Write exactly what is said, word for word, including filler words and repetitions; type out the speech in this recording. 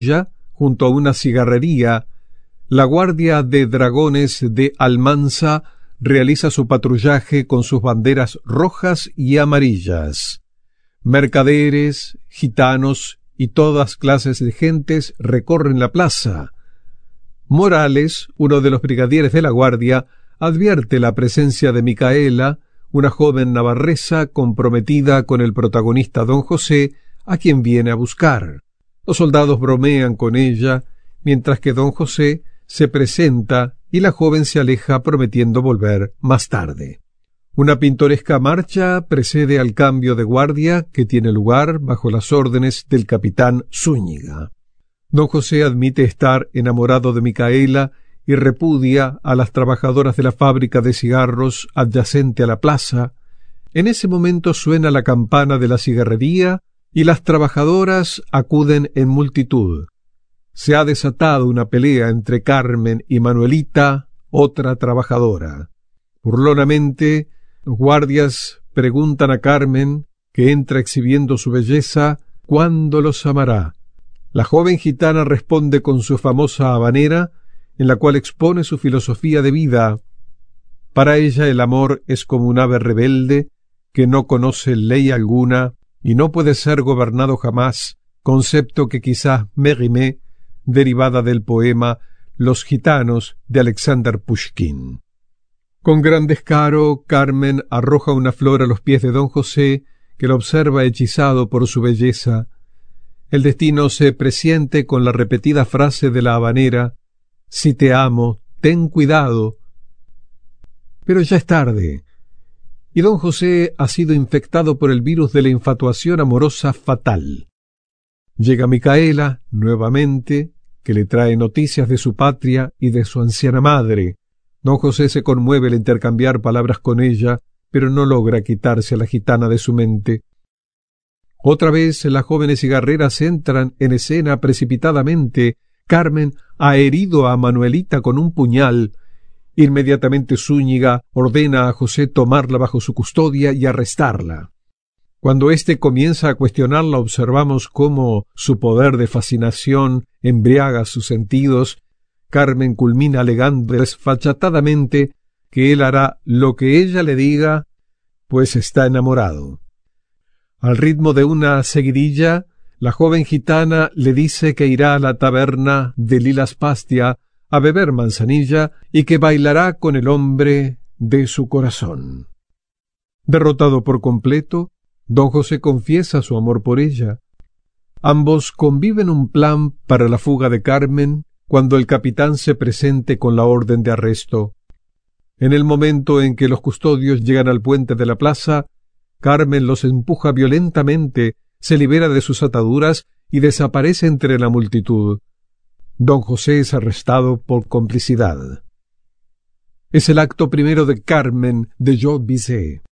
Ya, junto a una cigarrería, la Guardia de Dragones de Almanza realiza su patrullaje con sus banderas rojas y amarillas. Mercaderes, gitanos y todas clases de gentes recorren la plaza. Morales, uno de los brigadieres de la guardia, advierte la presencia de Micaela, una joven navarresa comprometida con el protagonista don José, a quien viene a buscar. Los soldados bromean con ella, mientras que don José se presenta y la joven se aleja prometiendo volver más tarde. Una pintoresca marcha precede al cambio de guardia que tiene lugar bajo las órdenes del capitán Zúñiga. Don José admite estar enamorado de Micaela y repudia a las trabajadoras de la fábrica de cigarros adyacente a la plaza. En ese momento suena la campana de la cigarrería y las trabajadoras acuden en multitud. Se ha desatado una pelea entre Carmen y Manuelita, otra trabajadora. Burlonamente, los guardias preguntan a Carmen, que entra exhibiendo su belleza, ¿cuándo los amará? La joven gitana responde con su famosa habanera, en la cual expone su filosofía de vida. Para ella el amor es como un ave rebelde que no conoce ley alguna y no puede ser gobernado jamás, concepto que quizás Mérimée, derivada del poema Los gitanos de Alexander Pushkin. Con gran descaro, Carmen arroja una flor a los pies de don José, que lo observa hechizado por su belleza. El destino se presiente con la repetida frase de la habanera: «Si te amo, ten cuidado». Pero ya es tarde, y don José ha sido infectado por el virus de la infatuación amorosa fatal. Llega Micaela, nuevamente, que le trae noticias de su patria y de su anciana madre. Don José se conmueve al intercambiar palabras con ella, pero no logra quitarse a la gitana de su mente. Otra vez las jóvenes cigarreras entran en escena precipitadamente. Carmen ha herido a Manuelita con un puñal. Inmediatamente Zúñiga ordena a José tomarla bajo su custodia y arrestarla. Cuando éste comienza a cuestionarla, observamos cómo su poder de fascinación embriaga sus sentidos. Carmen culmina alegando desfachatadamente que él hará lo que ella le diga, pues está enamorado. Al ritmo de una seguidilla, la joven gitana le dice que irá a la taberna de Lilas Pastia a beber manzanilla y que bailará con el hombre de su corazón. Derrotado por completo, don José confiesa su amor por ella. Ambos conviven un plan para la fuga de Carmen cuando el capitán se presente con la orden de arresto. En el momento en que los custodios llegan al puente de la plaza, Carmen los empuja violentamente, se libera de sus ataduras y desaparece entre la multitud. Don José es arrestado por complicidad. Es el acto primero de Carmen de Jules Bizet.